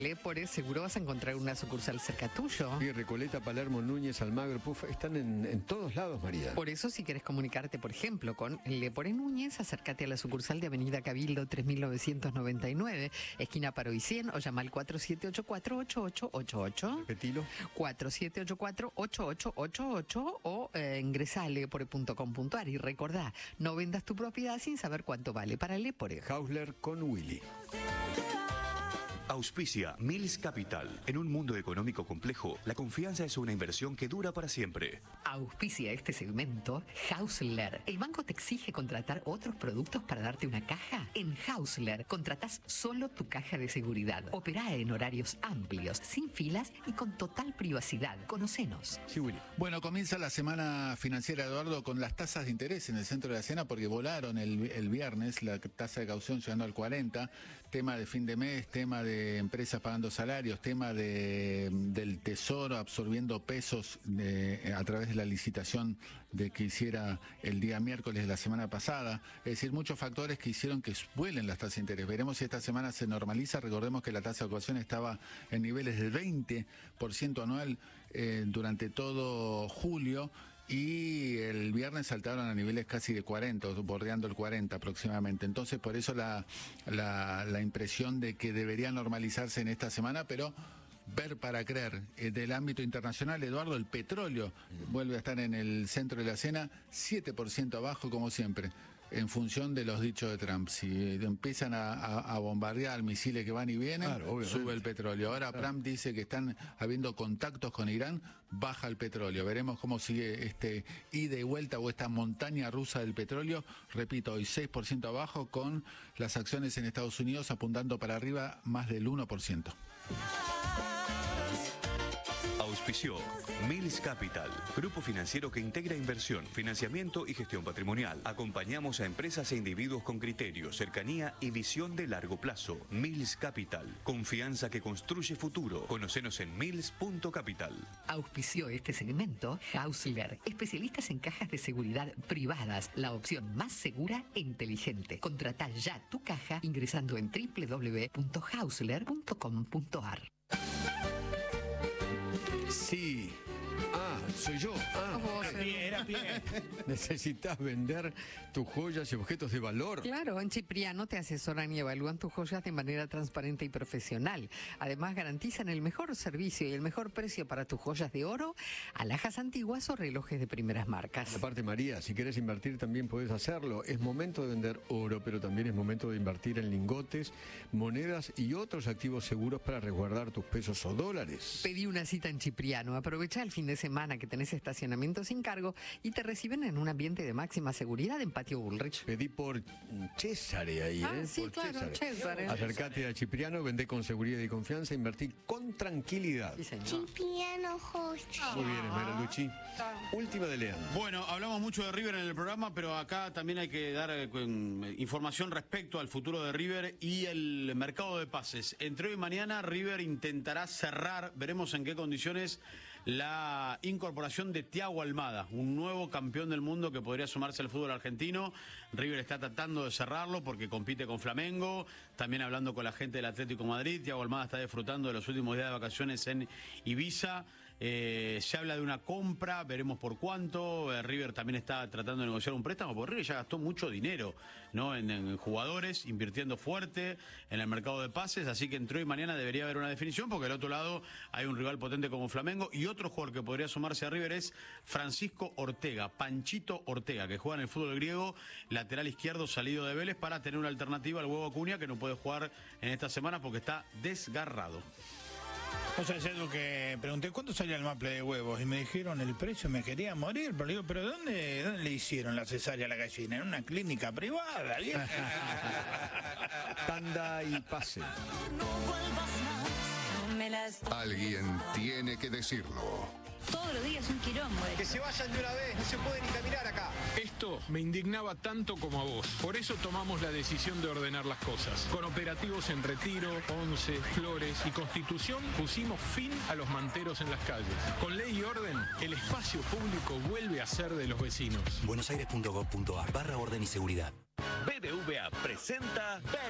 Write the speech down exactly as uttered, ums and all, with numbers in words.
Lepore, seguro vas a encontrar una sucursal cerca tuyo. Sí, Recoleta, Palermo, Núñez, Almagro, Puf, están en, en todos lados, María. Por eso, si quieres comunicarte, por ejemplo, con Lepore Núñez, acércate a la sucursal de Avenida Cabildo tres mil novecientos noventa y nueve, esquina Paro y cien, o llama al cuatro siete ocho cuatro, ocho ocho ocho ocho. Repetilo. cuatro siete ocho cuatro, ocho ocho ocho ocho o eh, ingresa a lepore punto com punto ar y recordá, no vendas tu propiedad sin saber cuánto vale para Lepore. Hausler con Willy. Auspicia Mills Capital. En un mundo económico complejo, la confianza es una inversión que dura para siempre. Auspicia este segmento Hausler. ¿El banco te exige contratar otros productos para darte una caja? En Hausler contratás solo tu caja de seguridad. Operá en horarios amplios, sin filas y con total privacidad. Conocenos. Sí, Willy. Bueno, comienza la semana financiera, Eduardo, con las tasas de interés en el centro de la escena porque volaron el, el viernes, la tasa de caución llegando al cuarenta, tema de fin de mes, tema de empresas pagando salarios, tema de, del Tesoro absorbiendo pesos de, a través de la licitación de que hiciera el día miércoles de la semana pasada. Es decir, muchos factores que hicieron que vuelen las tasas de interés. Veremos si esta semana se normaliza. Recordemos que la tasa de ocupación estaba en niveles del veinte por ciento anual eh, durante todo julio. Y el viernes saltaron a niveles casi de cuarenta, bordeando el cuarenta aproximadamente. Entonces, por eso la, la, la impresión de que debería normalizarse en esta semana, pero ver para creer. Eh, del ámbito internacional, Eduardo, el petróleo vuelve a estar en el centro de la escena, siete por ciento abajo como siempre, en función de los dichos de Trump. Si empiezan a, a, a bombardear misiles que van y vienen, claro, sube el petróleo. Ahora claro. Trump dice que están habiendo contactos con Irán, baja el petróleo. Veremos cómo sigue este ida y vuelta o esta montaña rusa del petróleo. Repito, hoy seis por ciento abajo, con las acciones en Estados Unidos apuntando para arriba más del uno por ciento. Auspició Mills Capital, grupo financiero que integra inversión, financiamiento y gestión patrimonial. Acompañamos a empresas e individuos con criterio, cercanía y visión de largo plazo. Mills Capital, confianza que construye futuro. Conocenos en mills punto capital. Auspició este segmento Hausler, especialistas en cajas de seguridad privadas, la opción más segura e inteligente. Contratá ya tu caja ingresando en doble u doble u doble u punto hausler punto com punto ar. Sí. Ah, soy yo. Ah, oh, era pie, era pie. Necesitas vender tus joyas y objetos de valor. Claro, en Cipriano te asesoran y evalúan tus joyas de manera transparente y profesional. Además, garantizan el mejor servicio y el mejor precio para tus joyas de oro, alhajas antiguas o relojes de primeras marcas. Aparte, María, si quieres invertir también puedes hacerlo. Es momento de vender oro, pero también es momento de invertir en lingotes, monedas y otros activos seguros para resguardar tus pesos o dólares. Pedí una cita en Cipriano. Aprovecha el fin de semana que tenés estacionamiento sin cargo y te reciben en un ambiente de máxima seguridad en Patio Bullrich. Pedí por Césare ahí, ah, ¿eh? sí, por claro, Césare. Acercate a Cipriano, vendé con seguridad y confianza, invertí con tranquilidad. Sí, señor. Cipriano Joya. Muy bien, Esmeralda Lucci. Última de Leandro. Bueno, hablamos mucho de River en el programa, pero acá también hay que dar eh, información respecto al futuro de River y el mercado de pases. Entre hoy y mañana, River intentará cerrar, veremos en qué condiciones, la incorporación de Thiago Almada, un nuevo campeón del mundo que podría sumarse al fútbol argentino. River está tratando de cerrarlo porque compite con Flamengo, también hablando con la gente del Atlético de Madrid. Thiago Almada está disfrutando de los últimos días de vacaciones en Ibiza. Eh, se habla de una compra, veremos por cuánto. Eh, River también está tratando de negociar un préstamo, porque River ya gastó mucho dinero, ¿no? en, en jugadores, invirtiendo fuerte en el mercado de pases, así que entre hoy y mañana debería haber una definición, porque del otro lado hay un rival potente como Flamengo, y otro jugador que podría sumarse a River es Francisco Ortega, Panchito Ortega, que juega en el fútbol griego, lateral izquierdo salido de Vélez, para tener una alternativa al Huevo Acuña, que no puede jugar en esta semana porque está desgarrado. O sea, es algo que pregunté, ¿cuánto salía el maple de huevos? Y me dijeron el precio, me quería morir. Pero le digo, ¿pero dónde, dónde le hicieron la cesárea a la gallina? En una clínica privada. Tanda y pase. Alguien tiene que decirlo. Todos los días un quilombo. Que se vayan de una vez, no se puede ni caminar acá. Esto me indignaba tanto como a vos. Por eso tomamos la decisión de ordenar las cosas. Con operativos en Retiro, Once, Flores y Constitución pusimos fin a los manteros en las calles. Con ley y orden, el espacio público vuelve a ser de los vecinos. buenosaires punto gov punto ar barra orden y seguridad. B B V A presenta